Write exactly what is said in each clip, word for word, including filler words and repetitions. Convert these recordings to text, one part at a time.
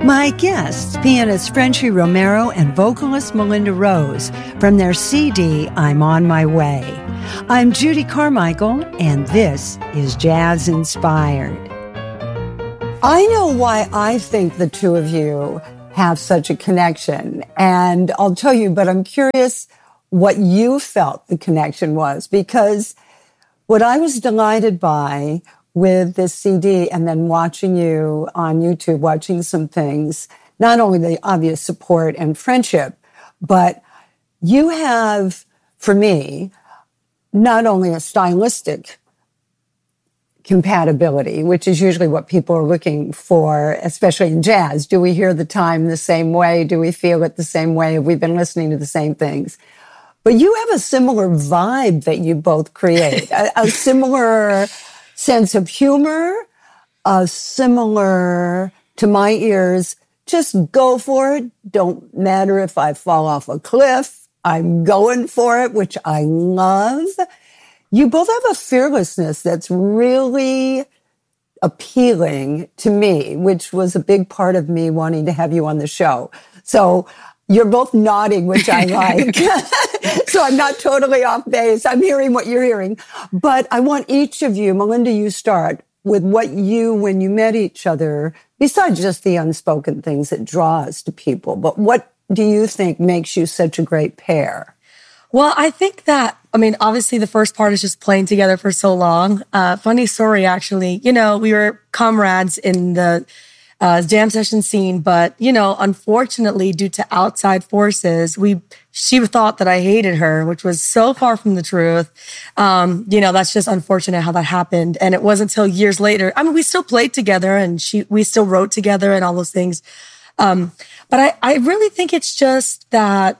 My guests, pianist Frenchie Romero and vocalist Melinda Rose, from their C D, I'm on My Way. I'm Judy Carmichael, and this is Jazz Inspired. I know why I think the two of you have such a connection, and I'll tell you, but I'm curious what you felt the connection was, because what I was delighted by with this C D and then watching you on YouTube, watching some things, not only the obvious support and friendship, but you have, for me, not only a stylistic compatibility, which is usually what people are looking for, especially in jazz. Do we hear the time the same way? Do we feel it the same way? Have we been listening to the same things? But you have a similar vibe that you both create, a, a similar sense of humor, a similar, to my ears, just go for it. Don't matter if I fall off a cliff. I'm going for it, which I love. You both have a fearlessness that's really appealing to me, which was a big part of me wanting to have you on the show. So you're both nodding, which I like. So I'm not totally off base. I'm hearing what you're hearing. But I want each of you, Melinda, you start with what you, when you met each other, besides just the unspoken things that draw us to people, but what do you think makes you such a great pair? Well, I think that, I mean, obviously the first part is just playing together for so long. Uh, funny story, actually. You know, we were comrades in the uh, jam session scene, but, you know, unfortunately, due to outside forces, we she thought that I hated her, which was so far from the truth. Um, you know, that's just unfortunate how that happened. And it wasn't until years later. I mean, we still played together and she we still wrote together and all those things. Um, but I, I really think it's just that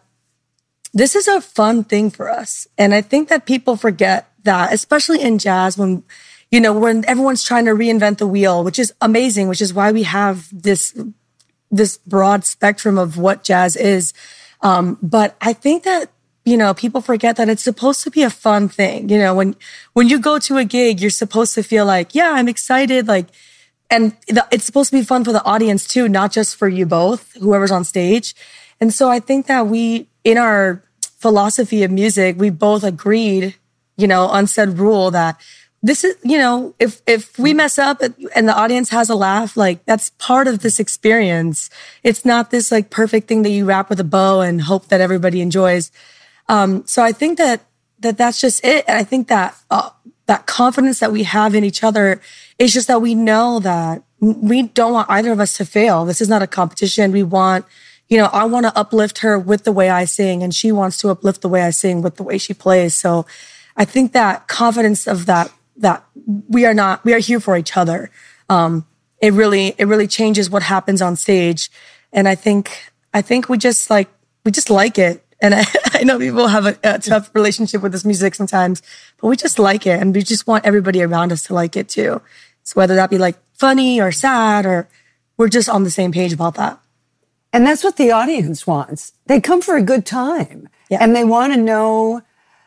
this is a fun thing for us. And I think that people forget that, especially in jazz, when, you know, when everyone's trying to reinvent the wheel, which is amazing, which is why we have this, this broad spectrum of what jazz is. Um, but I think that, you know, people forget that it's supposed to be a fun thing. You know, when, when you go to a gig, you're supposed to feel like, yeah, I'm excited. Like, and it's supposed to be fun for the audience too, not just for you both, whoever's on stage. And so I think that we, in our philosophy of music, we both agreed, you know, unsaid rule that this is, you know, if, if we mess up and the audience has a laugh, like that's part of this experience. It's not this like perfect thing that you wrap with a bow and hope that everybody enjoys. Um, so I think that, that that's just it. And I think that, uh, that confidence that we have in each other is just that we know that we don't want either of us to fail. This is not a competition. We want, you know, I want to uplift her with the way I sing, and she wants to uplift the way I sing with the way she plays. So I think that confidence of that, that we are not, we are here for each other. Um, it really, it really changes what happens on stage. And I think, I think we just like, we just like it. And I, I know people have a, a tough relationship with this music sometimes, but we just like it. And we just want everybody around us to like it too. So whether that be like funny or sad, or we're just on the same page about that. And that's what the audience wants. They come for a good time. Yeah. And they want to know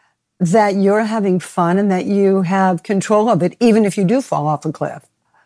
that you're having fun and that you have control of it, even if you do fall off a cliff.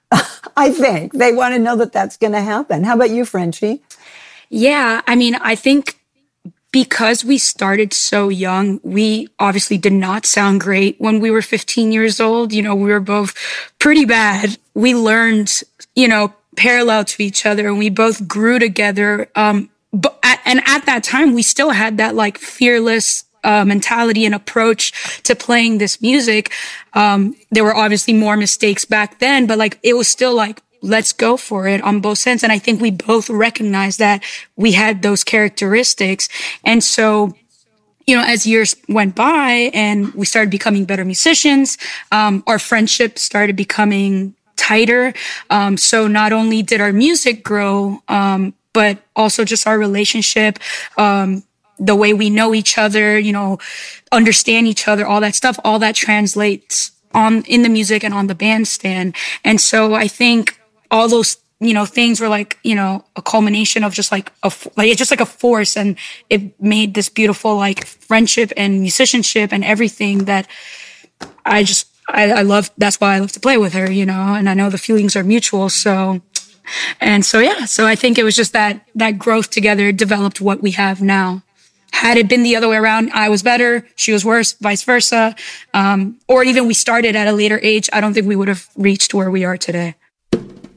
I think they want to know that that's going to happen. How about you, Frenchie? Yeah, I mean, I think because we started so young, we obviously did not sound great when we were fifteen years old. You know, we were both pretty bad. We learned, you know, parallel to each other, and we both grew together. Um, but at, and at that time, we still had that like fearless uh, mentality and approach to playing this music. Um, there were obviously more mistakes back then, but like it was still like, let's go for it on both ends. And I think we both recognized that we had those characteristics. And so, you know, as years went by and we started becoming better musicians, um, our friendship started becoming tighter. Um, so not only did our music grow, um, but also just our relationship, um, the way we know each other, you know, understand each other, all that stuff, all that translates on in the music and on the bandstand. And so I think all those, you know, things were like, you know, a culmination of just like a, like it's just like a force, and it made this beautiful like friendship and musicianship and everything that I just, I, I love. That's why I love to play with her, you know, and I know the feelings are mutual. So And so, yeah, so I think it was just that, that growth together developed what we have now. Had it been the other way around, I was better, she was worse, vice versa, um, or even we started at a later age, I don't think we would have reached where we are today.